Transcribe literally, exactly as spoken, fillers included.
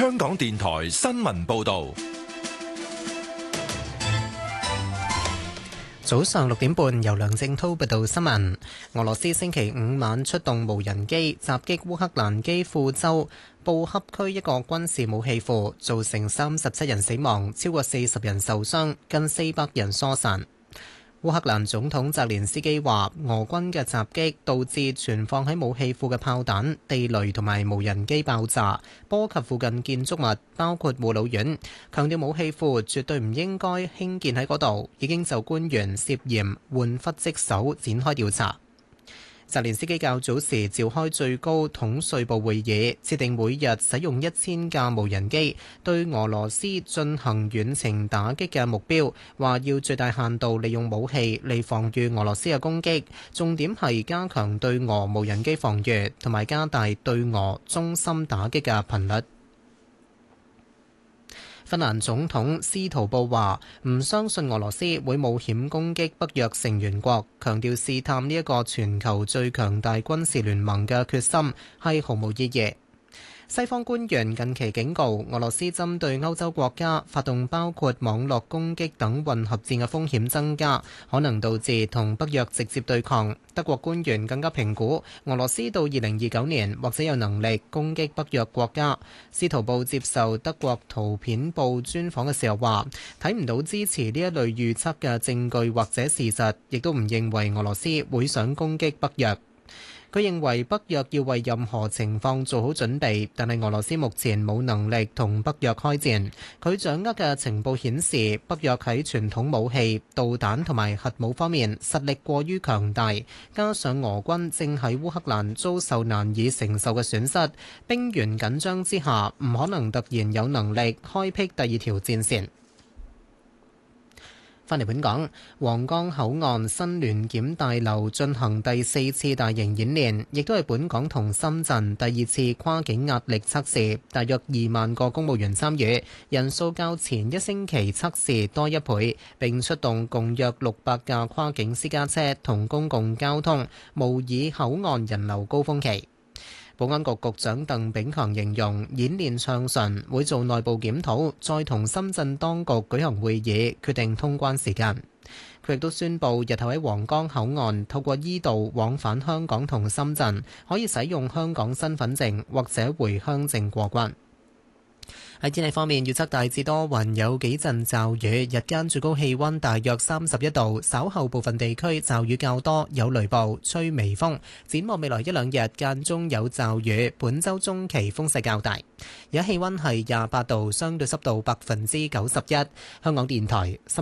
香港電台新聞報道。 早上六點半，由梁正濤報道新聞。俄羅斯星期五晚出動無人機襲擊烏克蘭基輔州布恰區一個軍事武器庫，造成三十七人死亡，超過四十人受傷，近四百人疏散。烏克蘭總統澤連斯基話，俄軍嘅襲擊導致存放喺武器庫嘅炮彈、地雷同埋無人機爆炸，波及附近建築物，包括護老院。強調武器庫絕對唔應該興建喺嗰度，已經就官員涉嫌玩忽職守展開調查。澤連斯基較早時召開最高統帥部會議，設定每日使用一千架無人機對俄羅斯進行遠程打擊嘅目標，話要最大限度利用武器嚟防禦俄羅斯嘅攻擊，重點係加強對俄無人機防禦，同埋加大對俄中心打擊嘅頻率。芬蘭總統斯圖布話唔相信俄羅斯會冒險攻擊北約成員國，強調試探呢一個全球最強大軍事聯盟嘅決心係毫無意義。西方官員近期警告，俄羅斯針對歐洲國家發動包括網絡攻擊等混合戰嘅風險增加，可能導致同北約直接對抗。德國官員更加評估，俄羅斯到二零二九年或者有能力攻擊北約國家。司徒布接受德國圖片報專訪嘅時候話，睇唔到支持呢一類預測嘅證據或者事實，亦都唔認為俄羅斯會想攻擊北約。佢認為北約要為任何情況做好準備，但係俄羅斯目前冇能力同北約開戰。佢掌握嘅情報顯示，北約喺傳統武器、導彈同埋核武方面實力過於強大，加上俄軍正喺烏克蘭遭受難以承受嘅損失，兵源緊張之下，唔可能突然有能力開闢第二條戰線。返嚟本港，皇崗口岸新聯檢大樓進行第四次大型演練，亦都係本港同深圳第二次跨境壓力測試，大約二萬個公務員參與，人數較前一星期測試多一倍，並出動共約六百架跨境私家車同公共交通，模擬口岸人流高峰期。保安局局長鄧炳強形容演練暢順，會做內部檢討，再同深圳當局舉行會議，決定通關時間。佢亦都宣布，日後喺皇崗口岸透過 E 道往返香港同深圳，可以使用香港身份證或者回鄉證過關。喺天氣方面，預測大致多雲，有幾陣驟雨，日間最高氣溫大約三十一度，稍後部分地區驟雨較多，有雷暴，吹微風。展望未來一兩日間中有驟雨，本週中期風勢較大。而家氣溫係廿八度，相對濕度百分之九十一。香港電台新